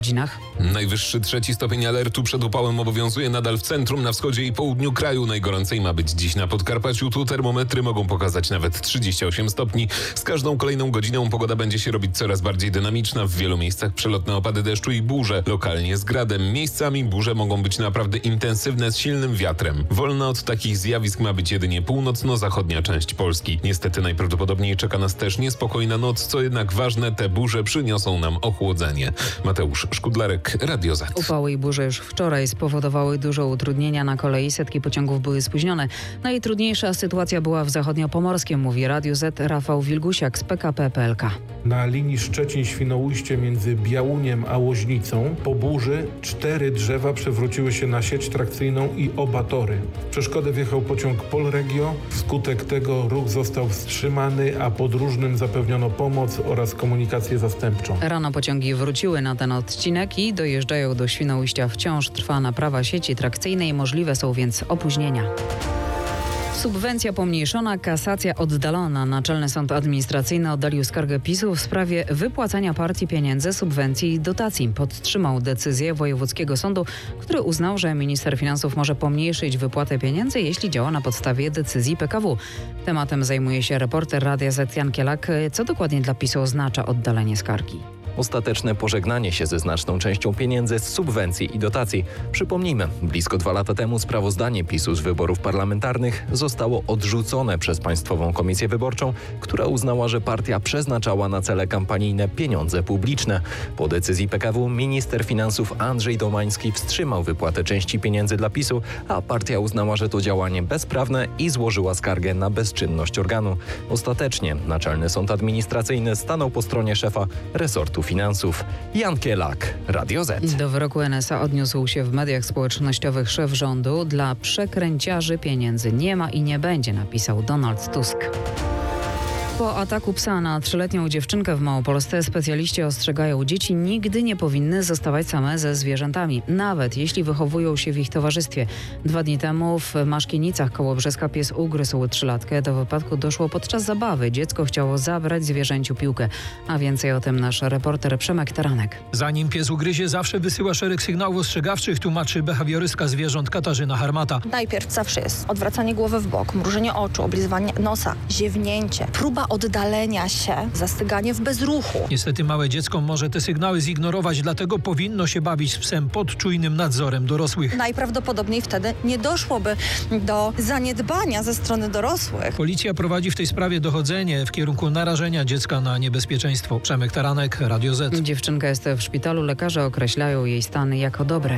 godzinach. Najwyższy 3 stopień alertu przed upałem obowiązuje nadal w centrum, na wschodzie i południu kraju. Najgoręcej ma być dziś na Podkarpaciu. Tu termometry mogą pokazać nawet 38 stopni. Z każdą kolejną godziną pogoda będzie się robić coraz bardziej dynamiczna. W wielu miejscach przelotne opady deszczu i burze, lokalnie z gradem. Miejscami burze mogą być naprawdę intensywne z silnym wiatrem. Wolna od takich zjawisk ma być jedynie północno-zachodnia część Polski. Niestety najprawdopodobniej czeka nas też niespokojna noc, co jednak ważne, te burze przyniosą nam ochłodzenie. Mateusz Szkudlarek, Radio Z. Upały i burze już wczoraj spowodowały dużo utrudnienia na kolei. Setki pociągów były spóźnione. Najtrudniejsza sytuacja była w Zachodniopomorskiem, mówi Radio Z Rafał Wilgusiak z PKP PLK. Na linii Szczecin-Świnoujście między Białuniem a Łoźnicą po burzy 4 drzewa przewróciły się na sieć trakcyjną i oba tory. W przeszkodę wjechał pociąg Polregio. Wskutek tego ruch został wstrzymany, a podróżnym zapewniono pomoc oraz komunikację zastępczą. Rano pociągi wróciły na ten odcinek i dojeżdżają do Świnoujścia. Wciąż trwa naprawa sieci trakcyjnej, możliwe są więc opóźnienia. Subwencja pomniejszona, kasacja oddalona. Naczelny Sąd Administracyjny oddalił skargę PiS-u w sprawie wypłacania partii pieniędzy, subwencji i dotacji. Podtrzymał decyzję wojewódzkiego sądu, który uznał, że minister finansów może pomniejszyć wypłatę pieniędzy, jeśli działa na podstawie decyzji PKW. Tematem zajmuje się reporter Radia Z Jan Kielak. Co dokładnie dla PiS-u oznacza oddalenie skargi? Ostateczne pożegnanie się ze znaczną częścią pieniędzy z subwencji i dotacji. Przypomnijmy, blisko 2 lata temu sprawozdanie PiS-u z wyborów parlamentarnych zostało odrzucone przez Państwową Komisję Wyborczą, która uznała, że partia przeznaczała na cele kampanijne pieniądze publiczne. Po decyzji PKW minister finansów Andrzej Domański wstrzymał wypłatę części pieniędzy dla PiS-u, a partia uznała, że to działanie bezprawne i złożyła skargę na bezczynność organu. Ostatecznie Naczelny Sąd Administracyjny stanął po stronie szefa resortu finansów. Jan Kielak, Radio Z. Do wyroku NSA odniósł się w mediach społecznościowych szef rządu. Dla przekręciarzy pieniędzy nie ma i nie będzie, napisał Donald Tusk. Po ataku psa na 3-letnią dziewczynkę w Małopolsce specjaliści ostrzegają, dzieci nigdy nie powinny zostawać same ze zwierzętami, nawet jeśli wychowują się w ich towarzystwie. 2 dni temu w Maszkienicach koło Brzeska pies ugryzł 3-latkę. Do wypadku doszło podczas zabawy. Dziecko chciało zabrać zwierzęciu piłkę. A więcej o tym nasz reporter Przemek Taranek. Zanim pies ugryzie, zawsze wysyła szereg sygnałów ostrzegawczych, tłumaczy behawiorystka zwierząt Katarzyna Harmata. Najpierw zawsze jest odwracanie głowy w bok, mrużenie oczu, oblizywanie nosa, ziewnięcie, próba oddalenia się, zastyganie w bezruchu. Niestety małe dziecko może te sygnały zignorować, dlatego powinno się bawić z psem pod czujnym nadzorem dorosłych. Najprawdopodobniej wtedy nie doszłoby do zaniedbania ze strony dorosłych. Policja prowadzi w tej sprawie dochodzenie w kierunku narażenia dziecka na niebezpieczeństwo. Przemek Taranek, Radio Z. Dziewczynka jest w szpitalu, lekarze określają jej stan jako dobre.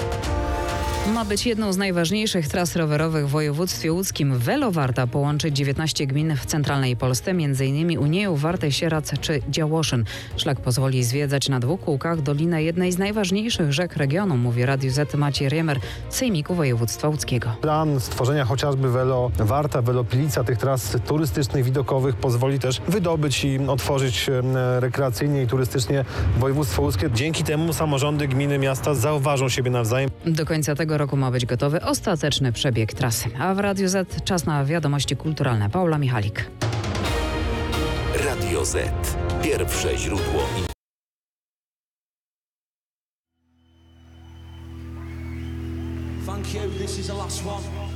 Ma być jedną z najważniejszych tras rowerowych w województwie łódzkim. Welowarta połączy 19 gmin w centralnej Polsce, m.in. Unieją, Wartę, Sierac czy Działoszyn. Szlak pozwoli zwiedzać na 2 kółkach dolinę jednej z najważniejszych rzek regionu, mówi Radiu Z Maciej Riemer z Sejmiku Województwa Łódzkiego. Plan stworzenia chociażby Welowarta, Welopilica, tych tras turystycznych, widokowych pozwoli też wydobyć i otworzyć rekreacyjnie i turystycznie województwo łódzkie. Dzięki temu samorządy, gminy, miasta zauważą siebie nawzajem. Do końca tego roku ma być gotowy ostateczny przebieg trasy. A w Radiu Z czas na wiadomości kulturalne. Paula Michalik. Radio Z. Pierwsze źródło. Thank you. This is the last one.